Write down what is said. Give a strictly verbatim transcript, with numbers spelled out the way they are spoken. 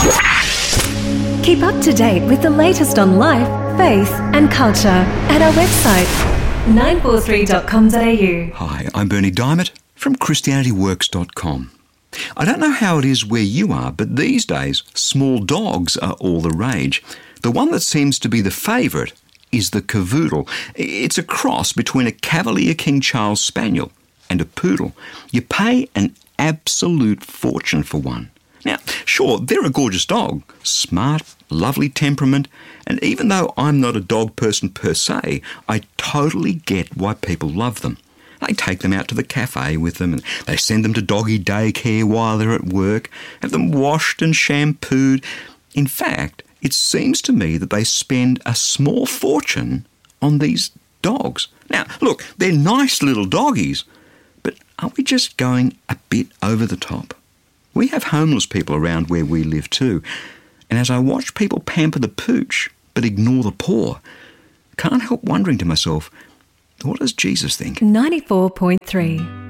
Keep up to date with the latest on life, faith and culture at our website, nine four three dot com dot a u. Hi, I'm Bernie Diamond from Christianity Works dot com. I don't know how it is where you are, but these days, small dogs are all the rage. The one that seems to be the favourite is the Cavoodle. It's a cross between a Cavalier King Charles Spaniel and a poodle. You pay an absolute fortune for one. Now, sure, they're a gorgeous dog, smart, lovely temperament, and even though I'm not a dog person per se, I totally get why people love them. They take them out to the cafe with them, and they send them to doggy daycare while they're at work, have them washed and shampooed. In fact, it seems to me that they spend a small fortune on these dogs. Now, look, they're nice little doggies, but aren't we just going a bit over the top? We have homeless people around where we live too, and as I watch people pamper the pooch but ignore the poor, I can't help wondering to myself, what does Jesus think? ninety-four point three